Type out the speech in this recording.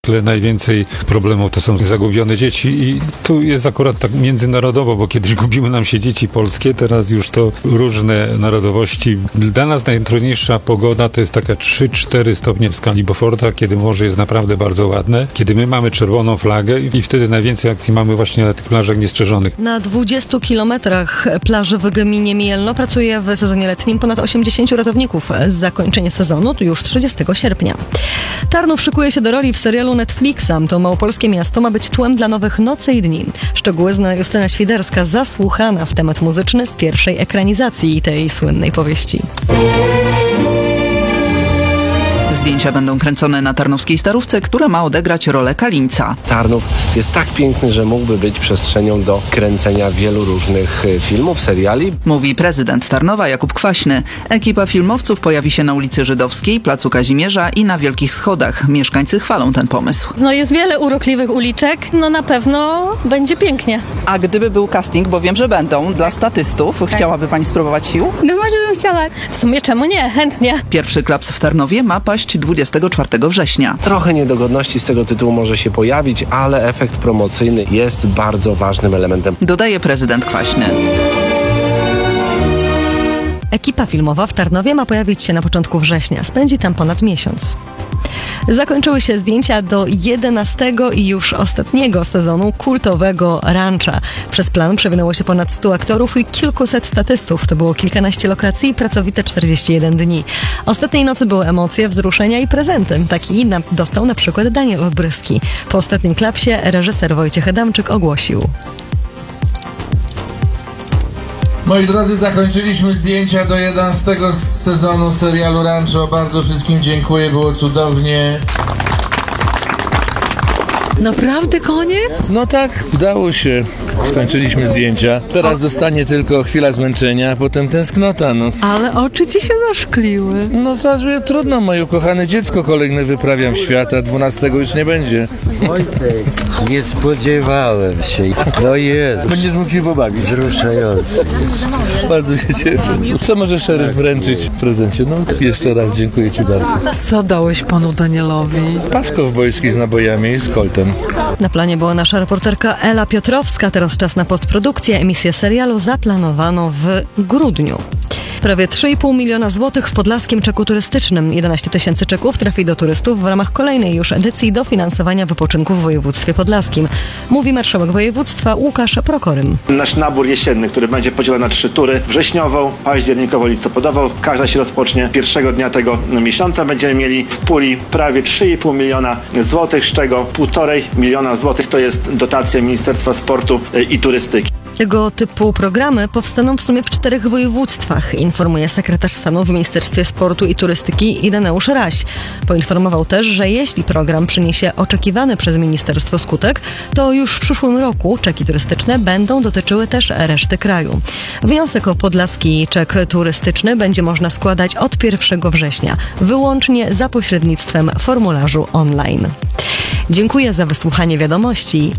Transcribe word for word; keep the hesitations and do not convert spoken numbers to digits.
Najwięcej problemów to są zagubione dzieci i tu jest akurat tak międzynarodowo, bo kiedyś gubiły nam się dzieci polskie, teraz już to różne narodowości. Dla nas najtrudniejsza pogoda to jest taka trzy cztery stopnie w skali Beauforta, kiedy morze jest naprawdę bardzo ładne, kiedy my mamy czerwoną flagę i wtedy najwięcej akcji mamy właśnie na tych plażach niestrzeżonych. Na dwudziestu kilometrach plaży w gminie Mielno pracuje w sezonie letnim ponad osiemdziesięciu ratowników. Zakończenie sezonu to już trzydziestego sierpnia. Tarnów szykuje się do roli w serialu Netflixa. To małopolskie miasto ma być tłem dla nowych Nocy i Dni. Szczegóły zna Justyna Świderska, zasłuchana w temat muzyczny z pierwszej ekranizacji tej słynnej powieści. Zdjęcia będą kręcone na tarnowskiej Starówce, która ma odegrać rolę Kalimca. Tarnów jest tak piękny, że mógłby być przestrzenią do kręcenia wielu różnych filmów, seriali. Mówi prezydent Tarnowa Jakub Kwaśny. Ekipa filmowców pojawi się na ulicy Żydowskiej, Placu Kazimierza i na Wielkich Schodach. Mieszkańcy chwalą ten pomysł. No jest wiele urokliwych uliczek, no na pewno będzie pięknie. A gdyby był casting, bo wiem, że będą, dla statystów, tak. Chciałaby pani spróbować sił? No może bym chciała. W sumie czemu nie? Chętnie. Pierwszy klaps w Tarnowie ma paść dwudziestego czwartego września. Trochę niedogodności z tego tytułu może się pojawić, ale efekt promocyjny jest bardzo ważnym elementem. Dodaje prezydent Kwaśny. Ekipa filmowa w Tarnowie ma pojawić się na początku września. Spędzi tam ponad miesiąc. Zakończyły się zdjęcia do jedenastego i już ostatniego sezonu kultowego Rancha. Przez plan przewinęło się ponad stu aktorów i kilkuset statystów. To było kilkanaście lokacji i pracowite czterdzieści jeden dni. Ostatniej nocy były emocje, wzruszenia i prezenty. Taki dostał na przykład Daniel Obryski. Po ostatnim klapsie reżyser Wojciech Adamczyk ogłosił: Moi drodzy, zakończyliśmy zdjęcia do jedenastego sezonu serialu Rancho. Bardzo wszystkim dziękuję, było cudownie. Naprawdę koniec? No tak, udało się. Skończyliśmy zdjęcia. Teraz zostanie tylko chwila zmęczenia, a potem tęsknota, no. Ale oczy ci się zaszkliły. No zaraz, trudno, moje ukochane dziecko kolejne wyprawiam w świat, a dwunastego już nie będzie. Wojtek, nie spodziewałem się. No jest. Będziesz mógł się pobawić. Wzruszający. Bardzo się cieszę. Co może szeryf wręczyć w prezencie? No jeszcze raz dziękuję ci bardzo. Co dałeś panu Danielowi? Pas kowbojski z nabojami i z koltem. Na planie była nasza reporterka Ela Piotrowska. Teraz czas na postprodukcję. Emisję serialu zaplanowano w grudniu. Prawie trzy i pół miliona złotych w podlaskim czeku turystycznym. jedenaście tysięcy czeków trafi do turystów w ramach kolejnej już edycji dofinansowania wypoczynku w województwie podlaskim. Mówi marszałek województwa Łukasz Prokorym. Nasz nabór jesienny, który będzie podzielony na trzy tury: wrześniową, październikową, listopadową. Każda się rozpocznie pierwszego dnia tego miesiąca. Będziemy mieli w puli prawie trzy i pół miliona złotych, z czego półtorej miliona złotych to jest dotacja Ministerstwa Sportu i Turystyki. Tego typu programy powstaną w sumie w czterech województwach, informuje sekretarz stanu w Ministerstwie Sportu i Turystyki Ireneusz Raś. Poinformował też, że jeśli program przyniesie oczekiwany przez ministerstwo skutek, to już w przyszłym roku czeki turystyczne będą dotyczyły też reszty kraju. Wniosek o podlaski czek turystyczny będzie można składać od pierwszego września, wyłącznie za pośrednictwem formularzu online. Dziękuję za wysłuchanie wiadomości.